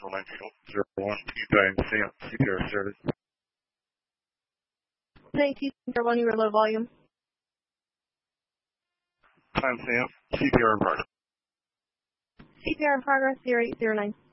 Nashville 901. Time Sam, CPR started. 1901, you were low volume. Time Sam, CPR in progress. CPR in progress, 0809.